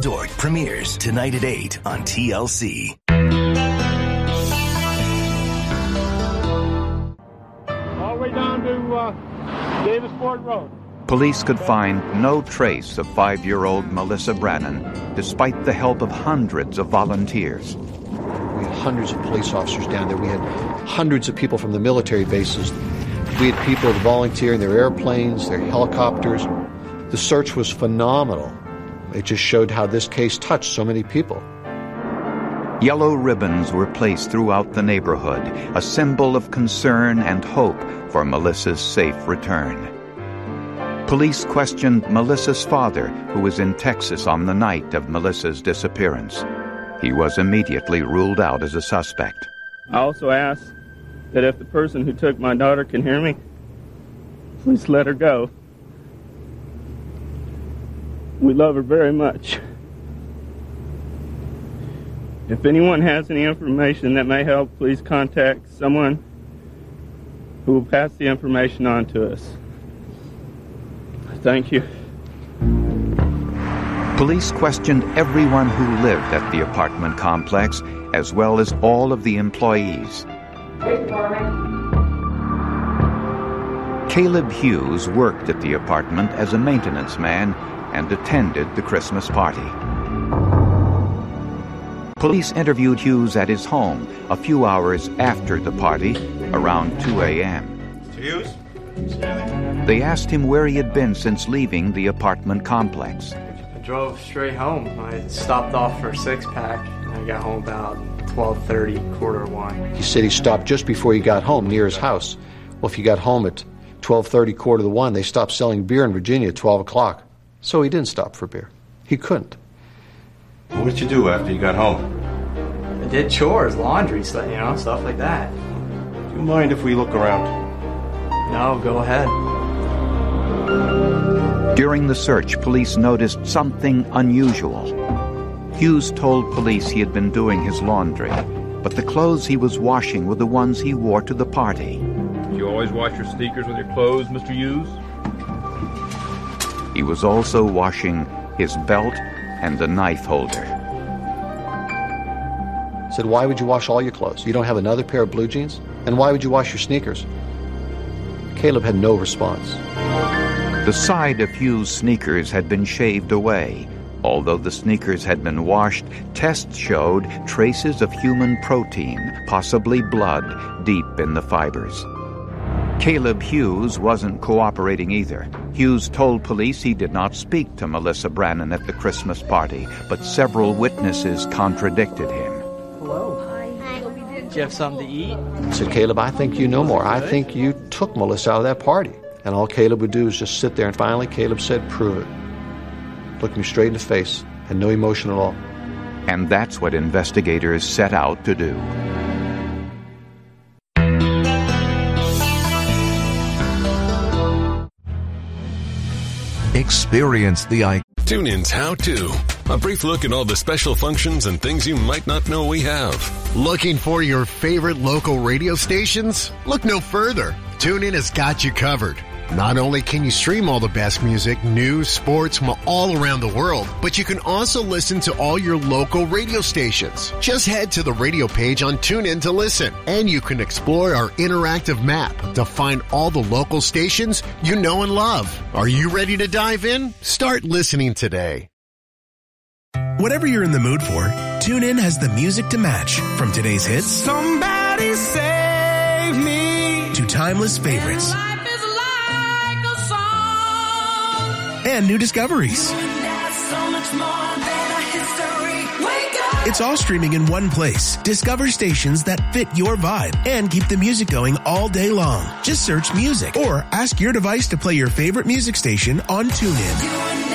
Resort premieres tonight at 8 on TLC. All the way down to Davisport Road. Police could find no trace of 5-year-old Melissa Brannon, despite the help of hundreds of volunteers. We had hundreds of police officers down there. We had hundreds of people from the military bases. We had people volunteering their airplanes, their helicopters. The search was phenomenal. It just showed how this case touched so many people. Yellow ribbons were placed throughout the neighborhood, a symbol of concern and hope for Melissa's safe return. Police questioned Melissa's father, who was in Texas on the night of Melissa's disappearance. He was immediately ruled out as a suspect. I also ask that if the person who took my daughter can hear me, please let her go. We love her very much. If anyone has any information that may help, please contact someone who will pass the information on to us. Thank you. Police questioned everyone who lived at the apartment complex, as well as all of the employees. Caleb Hughes worked at the apartment as a maintenance man and attended the Christmas party. Police interviewed Hughes at his home a few hours after the party, around 2 a.m. Mr. Hughes? They asked him where he had been since leaving the apartment complex. I drove straight home. I stopped off for a six-pack, and I got home about 12:30, 1:45. He said he stopped just before he got home, near his house. Well, if he got home at 12:30, 1:45, they stopped selling beer in Virginia at 12 o'clock. So he didn't stop for beer. He couldn't. What did you do after you got home? I did chores, laundry, stuff like that. Do you mind if we look around? No, go ahead. During the search, police noticed something unusual. Hughes told police he had been doing his laundry, but the clothes he was washing were the ones he wore to the party. Do you always wash your sneakers with your clothes, Mr. Hughes? He was also washing his belt and the knife holder. Said, why would you wash all your clothes? You don't have another pair of blue jeans? And why would you wash your sneakers? Caleb had no response. The side of Hughes' sneakers had been shaved away. Although the sneakers had been washed, tests showed traces of human protein, possibly blood, deep in the fibers. Caleb Hughes wasn't cooperating either. Hughes told police he did not speak to Melissa Brannon at the Christmas party, but several witnesses contradicted him. Hello. Hi. Do you have something to eat? I said, Caleb, I think you know more. I think you took Melissa out of that party. And all Caleb would do was just sit there. And finally, Caleb said, prove it. Looked me straight in the face. Had no emotion at all. And that's what investigators set out to do. Experience the TuneIn's How To. A brief look at all the special functions and things you might not know we have. Looking for your favorite local radio stations? Look no further. TuneIn has got you covered. Not only can you stream all the best music, news, sports from all around the world, but you can also listen to all your local radio stations. Just head to the radio page on TuneIn to listen, and you can explore our interactive map to find all the local stations you know and love. Are you ready to dive in? Start listening today. Whatever you're in the mood for, TuneIn has the music to match. From today's hits, Somebody Save Me, to timeless favorites. And new discoveries. It's all streaming in one place. Discover stations that fit your vibe and keep the music going all day long. Just search music or ask your device to play your favorite music station on TuneIn.